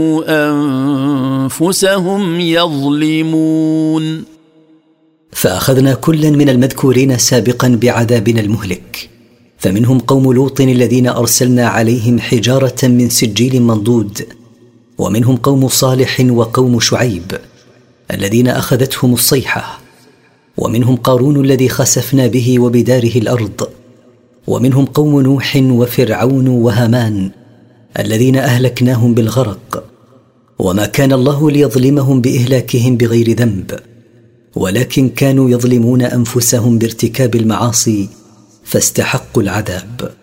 أنفسهم يظلمون. فأخذنا كلا من المذكورين سابقا بعذابنا المهلك، فمنهم قوم لوط الذين أرسلنا عليهم حجارة من سجيل منضود، ومنهم قوم صالح وقوم شعيب الذين أخذتهم الصيحة، ومنهم قارون الذي خسفنا به وبداره الأرض، ومنهم قوم نوح وفرعون وهامان الذين أهلكناهم بالغرق. وما كان الله ليظلمهم بإهلاكهم بغير ذنب، ولكن كانوا يظلمون أنفسهم بارتكاب المعاصي فاستحقوا العذاب.